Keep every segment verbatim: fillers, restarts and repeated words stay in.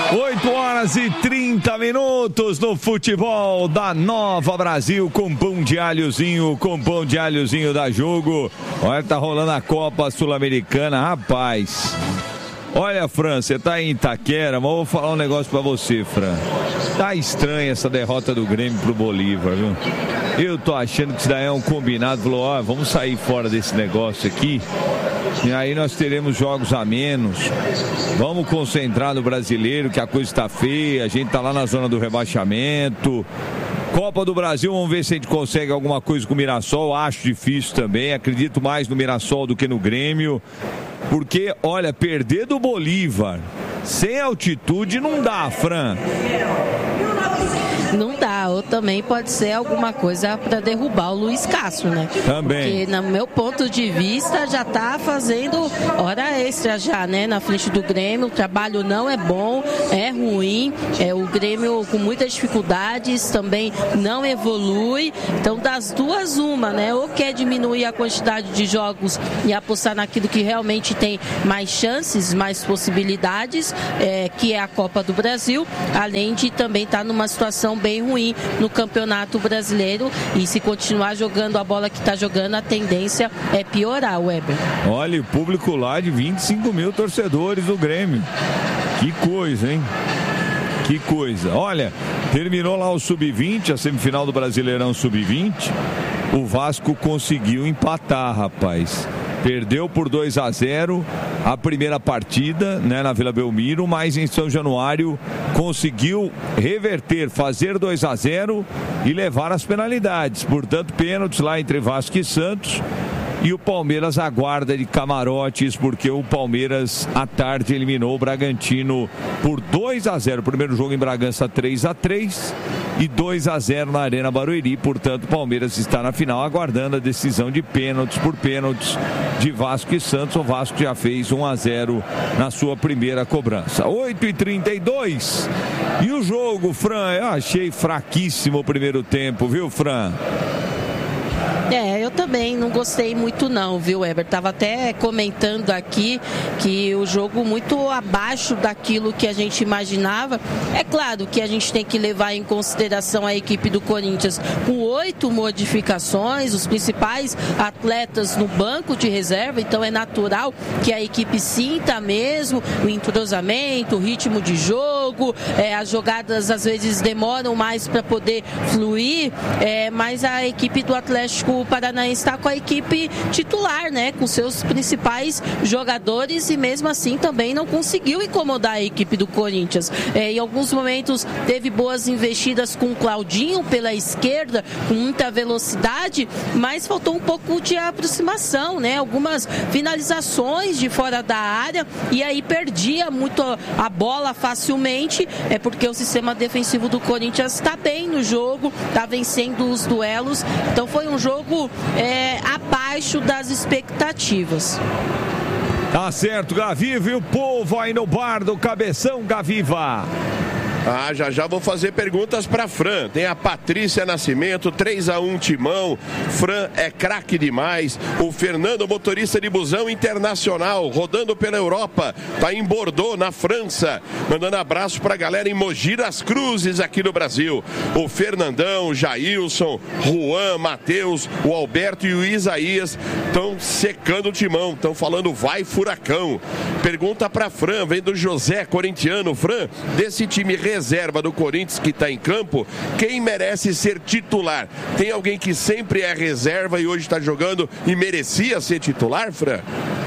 oito horas e trinta minutos no futebol da Nova Brasil, com pão de alhozinho, com pão de alhozinho da Jogo. Olha, tá rolando a Copa Sul-Americana, rapaz. Olha, Fran, você tá em Itaquera, mas eu vou falar um negócio pra você, Fran. Tá estranha essa derrota do Grêmio pro Bolívar, viu? Eu tô achando que isso daí é um combinado. Falou, ó, vamos sair fora desse negócio aqui. E aí nós teremos jogos a menos. Vamos concentrar no brasileiro, que a coisa está feia. A gente tá lá na zona do rebaixamento. Copa do Brasil, vamos ver se a gente consegue alguma coisa com o Mirassol. Acho difícil também. Acredito mais no Mirassol do que no Grêmio. Porque, olha, perder do Bolívar sem altitude não dá, Fran. Não dá, ou também pode ser alguma coisa para derrubar o Luiz Castro, né? Também. Porque, no meu ponto de vista, já tá fazendo hora extra já, né? Na frente do Grêmio, o trabalho não é bom, é ruim, é o Grêmio com muitas dificuldades, também não evolui. Então, das duas, uma, né? Ou quer diminuir a quantidade de jogos e apostar naquilo que realmente tem mais chances, mais possibilidades, é, que é a Copa do Brasil, além de também estar tá numa situação bem ruim no Campeonato Brasileiro, e se continuar jogando a bola que está jogando, a tendência é piorar, Weber. Olha, o público lá de vinte e cinco mil torcedores do Grêmio. Que coisa, hein? Que coisa. Olha, terminou lá o sub vinte, a semifinal do Brasileirão sub vinte. O Vasco conseguiu empatar, rapaz. Perdeu por dois a zero a primeira partida, né, na Vila Belmiro, mas em São Januário conseguiu reverter, fazer dois a zero e levar as penalidades. Portanto, pênaltis lá entre Vasco e Santos. E o Palmeiras aguarda de camarotes, porque o Palmeiras à tarde eliminou o Bragantino por dois a zero. Primeiro jogo em Bragança, três a três e dois a zero na Arena Barueri. Portanto, o Palmeiras está na final aguardando a decisão de pênaltis por pênaltis de Vasco e Santos. O Vasco já fez um a zero na sua primeira cobrança. oito e trinta e dois. E o jogo, Fran, eu achei fraquíssimo o primeiro tempo, viu, Fran? É, eu também não gostei muito não, viu, Weber? Tava até comentando aqui que o jogo muito abaixo daquilo que a gente imaginava. É claro que a gente tem que levar em consideração a equipe do Corinthians com oito modificações, os principais atletas no banco de reserva, então é natural que a equipe sinta mesmo o entrosamento, o ritmo de jogo, é, as jogadas às vezes demoram mais para poder fluir, é, mas a equipe do Atlético Paranaense está com a equipe titular, né, com seus principais jogadores, e mesmo assim também não conseguiu incomodar a equipe do Corinthians. É, em alguns momentos teve boas investidas com o Claudinho pela esquerda, com muita velocidade, mas faltou um pouco de aproximação, né, algumas finalizações de fora da área, e aí perdia muito a bola facilmente, é porque o sistema defensivo do Corinthians está bem no jogo, está vencendo os duelos, então foi um jogo É, abaixo das expectativas. Tá certo, Gaviva, e o povo aí no bar do Cabeção, Gaviva. Ah, já já vou fazer perguntas para Fran. Tem a Patrícia Nascimento, três a um Timão. Fran é craque demais. O Fernando, motorista de busão internacional, rodando pela Europa, tá em Bordeaux, na França. Mandando abraço pra galera em Mogi das Cruzes, aqui no Brasil. O Fernandão, o Jailson, Juan, Matheus, o Alberto e o Isaías estão secando o Timão. Estão falando vai furacão. Pergunta pra Fran, vem do José, corintiano. Fran, desse time reserva do Corinthians que está em campo, quem merece ser titular? Tem alguém que sempre é reserva e hoje está jogando e merecia ser titular, Fran?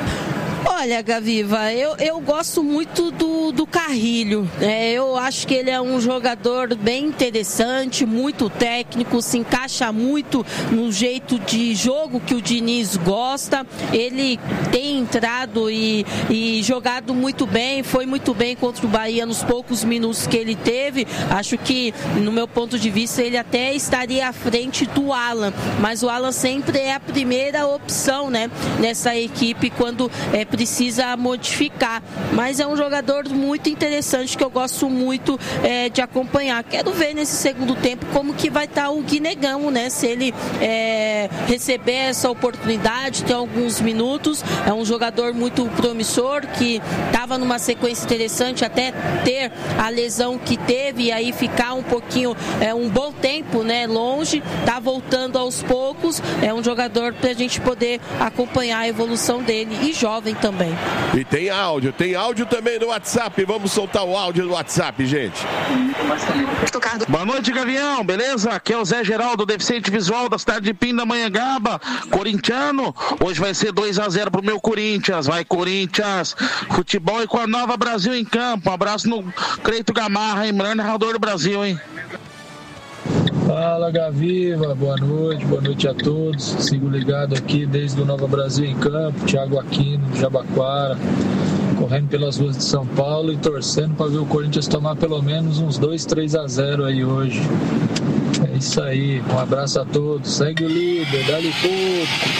Olha, Gaviva, eu, eu gosto muito do, do Carrilho, é, eu acho que ele é um jogador bem interessante, muito técnico, se encaixa muito no jeito de jogo que o Diniz gosta, ele tem entrado e, e jogado muito bem, foi muito bem contra o Bahia nos poucos minutos que ele teve, acho que, no meu ponto de vista, ele até estaria à frente do Alan, mas o Alan sempre é a primeira opção, né, nessa equipe quando é preciso precisa modificar. Mas é um jogador muito interessante que eu gosto muito é, de acompanhar. Quero ver nesse segundo tempo como que vai estar o Guinegão, né? Se ele é, receber essa oportunidade, ter alguns minutos. É um jogador muito promissor que estava numa sequência interessante até ter a lesão que teve e aí ficar um pouquinho, é, um bom tempo, né, longe, tá voltando aos poucos. É um jogador para a gente poder acompanhar a evolução dele e jovem também. E tem áudio, tem áudio também no WhatsApp. Vamos soltar o áudio do WhatsApp, gente. Boa noite, Gavião, beleza? Aqui é o Zé Geraldo, deficiente visual da cidade de Pindamonhangaba, corintiano. Hoje vai ser dois a zero pro meu Corinthians. Vai, Corinthians. Futebol e com a Nova Brasil em campo. Um abraço no Creito Gamarra, hein? Melhor narrador do Brasil, hein? Fala, Gaviva, boa noite, boa noite a todos. Sigo ligado aqui desde o Nova Brasil em campo, Thiago Aquino, de Jabaquara, correndo pelas ruas de São Paulo e torcendo para ver o Corinthians tomar pelo menos uns dois, três a zero aí hoje. É isso aí, um abraço a todos, segue o líder, dá-lhe tudo.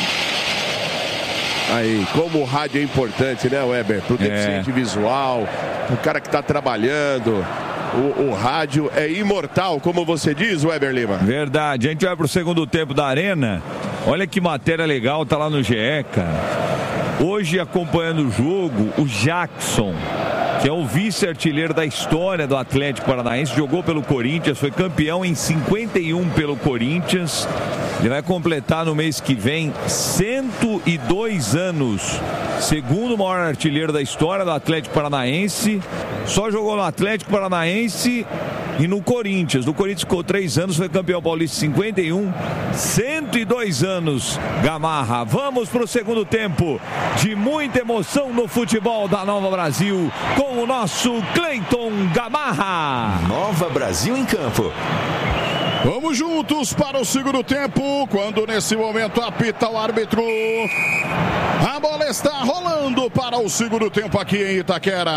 Aí, como o rádio é importante, né, Weber? Pro deficiente é. visual, o cara que tá trabalhando. O, o rádio é imortal, como você diz, Weber Lima. Verdade. A gente vai pro segundo tempo da Arena. Olha que matéria legal, tá lá no G E, cara. Hoje, acompanhando o jogo, o Jackson, que é o vice-artilheiro da história do Atlético Paranaense, jogou pelo Corinthians, foi campeão em cinquenta e um pelo Corinthians. Ele vai completar no mês que vem cento e dois anos. Segundo maior artilheiro da história do Atlético Paranaense. Só jogou no Atlético Paranaense e no Corinthians. No Corinthians ficou três anos, foi campeão paulista em cinquenta e um. cento e dois anos, Gamarra. Vamos para o segundo tempo de muita emoção no futebol da Nova Brasil com o nosso Cleiton Gamarra. Nova Brasil em campo. Vamos juntos para o segundo tempo, quando nesse momento apita o árbitro. A bola está rolando para o segundo tempo aqui em Itaquera.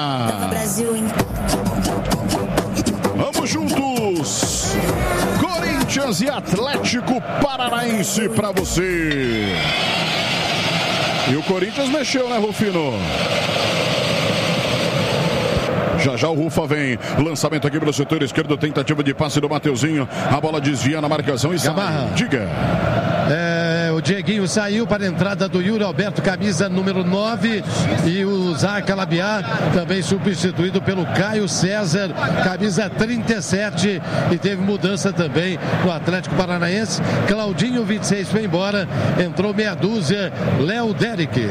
Vamos juntos. Corinthians e Atlético Paranaense para você. E o Corinthians mexeu, né, Rufino? Já já o Rufa vem. Lançamento aqui pelo setor esquerdo. Tentativa de passe do Mateuzinho. A bola desvia na marcação e sai. Diga. É, o Dieguinho saiu para a entrada do Yuri Alberto, camisa número nove. E o Zá Calabiá também substituído pelo Caio César, camisa trinta e sete. E teve mudança também no Atlético Paranaense. Claudinho, vinte e seis, foi embora. Entrou meia dúzia. Léo Derek.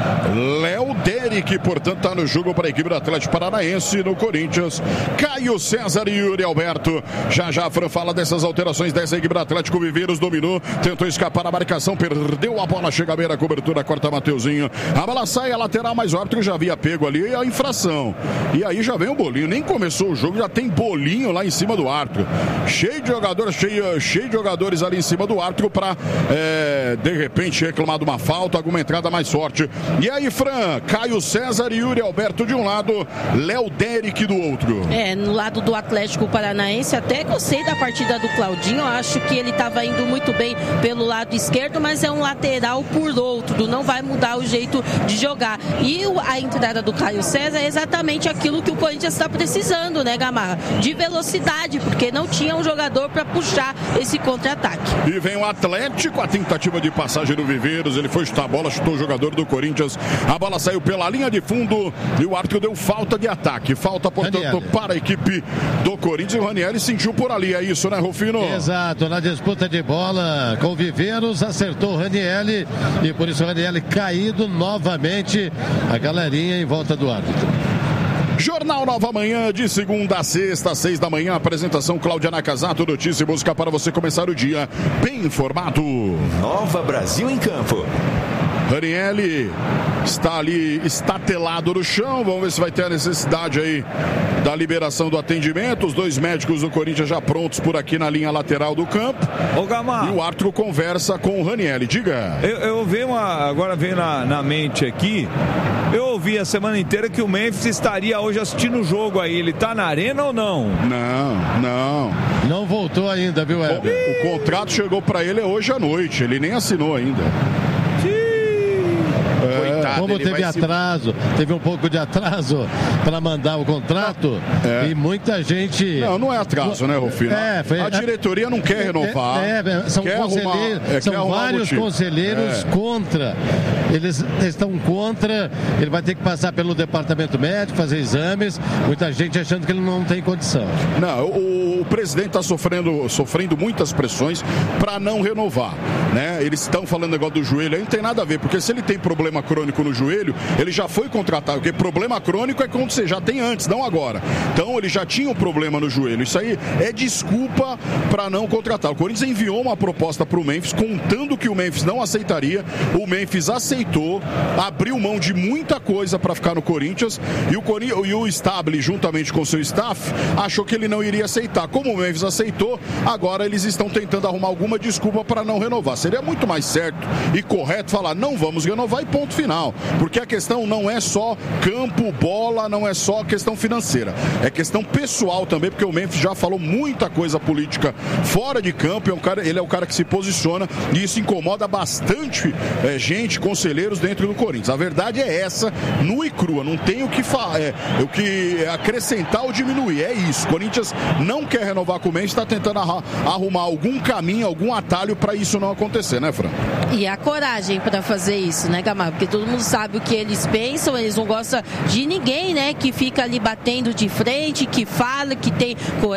Léo Derek, portanto, está no jogo para a equipe do Atlético Paranaense. No Corinthians, Caio César e Yuri Alberto. Já já a Fran fala dessas alterações dessa equipe do Atlético. Viveiros dominou, tentou escapar a marcação, perdeu a bola, chega a beira, a cobertura, corta Mateuzinho. A bola sai, a lateral, mas o árbitro já havia pego ali a infração. E aí já vem o bolinho, nem começou o jogo, já tem bolinho lá em cima do árbitro. Cheio de jogadores, cheio, cheio de jogadores ali em cima do árbitro para, é, de repente, reclamar de uma falta, alguma entrada mais forte. E aí, Fran, Caio César e Yuri Alberto de um lado, Léo Derek do outro. É, no lado do Atlético Paranaense, até gostei da partida do Claudinho, eu acho que ele estava indo muito bem pelo lado esquerdo, mas é um lateral por outro, não vai mudar o jeito de jogar. E a entrada do Caio César é exatamente aquilo que o Corinthians está precisando, né, Gamarra? De velocidade, porque não tinha um jogador para puxar esse contra-ataque. E vem o Atlético, a tentativa de passagem do Viveiros, ele foi chutar a bola, chutou o jogador do Corinthians, a bola saiu pela linha de fundo e o árbitro deu falta de ataque. Falta, portanto, Ranieri. Para a equipe do Corinthians. E o Ranieri sentiu por ali, é isso, né, Rufino? Exato, na disputa de bola com o Viveiros, acertou o Ranieri e por isso o Ranieri caído novamente. A galerinha em volta do árbitro. Jornal Nova Manhã, de segunda a sexta, às seis da manhã. Apresentação Cláudia Nakazato, notícia e música para você começar o dia bem informado. Nova Brasil em campo. Ranieri está ali estatelado no chão. Vamos ver se vai ter a necessidade aí da liberação do atendimento. Os dois médicos do Corinthians já prontos por aqui na linha lateral do campo. Ô, Gamarra, e o árbitro conversa com o Ranieri. Diga. Eu, eu vi uma, agora vem na, na mente aqui. Eu ouvi a semana inteira que o Memphis estaria hoje assistindo o jogo aí. Ele tá na arena ou não? Não, não. Não voltou ainda, viu, Heber? O, o contrato chegou para ele hoje à noite. Ele nem assinou ainda. Coitado. como ele teve vai se- atraso, teve um pouco de atraso para mandar o contrato, É. e muita gente... Não, não é atraso, né, Rufino? É, foi- A diretoria não quer renovar. É, é, são quer conselheiros, arrumar- é, quer são arrumar vários motivo. conselheiros É. contra. Eles estão contra, ele vai ter que passar pelo departamento médico, fazer exames, muita gente achando que ele não tem condição. Não, o, o presidente está sofrendo, sofrendo muitas pressões para não renovar, né? Eles estão falando negócio do joelho, aí não tem nada a ver, porque se ele tem problema crônico no joelho, ele já foi contratado, porque problema crônico é quando você já tem antes, não agora. Então ele já tinha um problema no joelho. Isso aí é desculpa para não contratar. O Corinthians enviou uma proposta para o Memphis, contando que o Memphis não aceitaria. O Memphis aceitou, abriu mão de muita coisa para ficar no Corinthians, e o, Cori- e o Stabile, juntamente com seu staff, achou que ele não iria aceitar. Como o Memphis aceitou, agora eles estão tentando arrumar alguma desculpa para não renovar. Seria muito mais certo e correto falar, não vamos renovar e ponto final. Porque a questão não é só campo, bola, não é só questão financeira. É questão pessoal também, porque o Memphis já falou muita coisa política fora de campo. É um cara, ele é o cara que se posiciona, e isso incomoda bastante é, gente, conselheiros dentro do Corinthians. A verdade é essa, nua e crua. Não tem o que, fa- é, o que acrescentar ou diminuir. É isso. O Corinthians não quer renovar com o Memphis, está tentando arra- arrumar algum caminho, algum atalho para isso não acontecer, né, Fran? E a coragem para fazer isso, né, Gamal? Porque todo mundo sabe o que eles pensam, eles não gostam de ninguém, né, que fica ali batendo de frente, que fala, que tem coragem.